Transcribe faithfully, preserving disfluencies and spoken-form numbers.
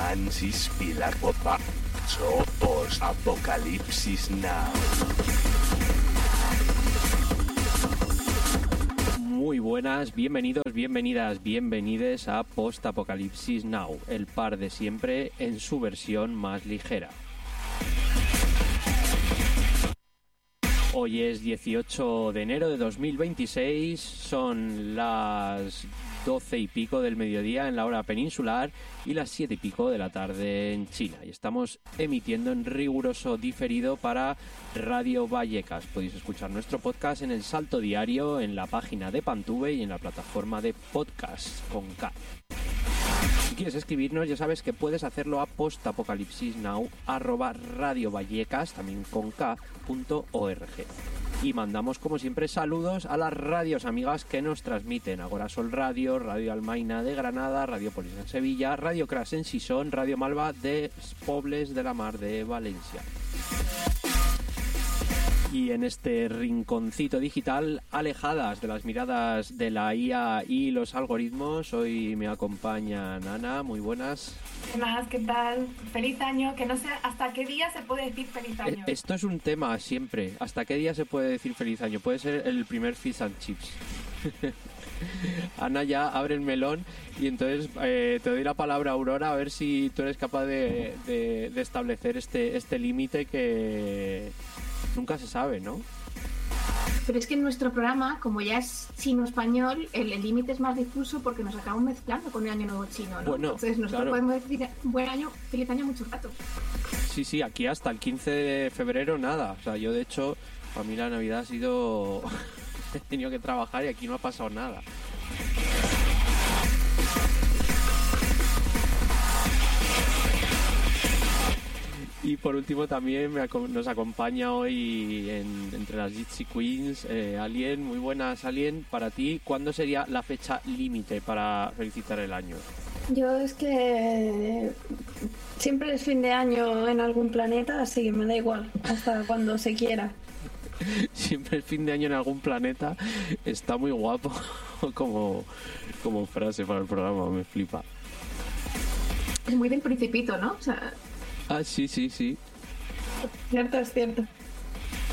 Francis Pilacopa. Post Apocalipsis Now. Muy buenas, bienvenidos, bienvenidas, bienvenides a Post Apocalipsis Now, el par de siempre en su versión más ligera. Hoy es dieciocho de enero de dos mil veintiséis, son las doce y pico del mediodía en la hora peninsular y las siete y pico de la tarde en China. Y estamos emitiendo en riguroso diferido para Radio Vallecas. Podéis escuchar nuestro podcast en El Salto Diario, en la página de Pantube y en la plataforma de podcast con K. Si quieres escribirnos, ya sabes que puedes hacerlo a postapocalipsisnow arroba radiovallecas, también con K, punto org. Y mandamos, como siempre, saludos a las radios amigas que nos transmiten: Agora Sol Radio, Radio Almaina de Granada, Radio Polis en Sevilla, Radio Crash en Sison, Radio Malva de Pobles de la Mar de Valencia. Y en este rinconcito digital, alejadas de las miradas de la I A y los algoritmos, hoy me acompaña Ana. Muy buenas. ¿Qué más? ¿Qué tal? Feliz año, que no sé hasta qué día se puede decir feliz año. Esto es un tema siempre. ¿Hasta qué día se puede decir feliz año? Puede ser el primer Fish and Chips. Ana ya abre el melón y entonces eh, te doy la palabra, Aurora, a ver si tú eres capaz de, de, de establecer este, este límite que nunca se sabe, ¿no? Pero es que en nuestro programa, como ya es chino-español, el límite es más difuso porque nos acabamos mezclando con el año nuevo chino, ¿no? Bueno, entonces nosotros claro. podemos decir buen año, feliz año mucho rato. Sí, sí, aquí hasta el quince de febrero nada. O sea, yo de hecho, para mí la Navidad ha sido... he tenido que trabajar y aquí no ha pasado nada. Y por último también me, nos acompaña hoy en, entre las Jitsi Queens eh, Alien. Muy buenas, Alien. Para ti, ¿cuándo sería la fecha límite para felicitar el año? Yo es que siempre es fin de año en algún planeta, así que me da igual, hasta cuando se quiera. Siempre es fin de año en algún planeta. Está muy guapo como, como frase para el programa, me flipa. Es muy del Principito, ¿no? O sea... Ah, sí, sí, sí. Cierto, es cierto.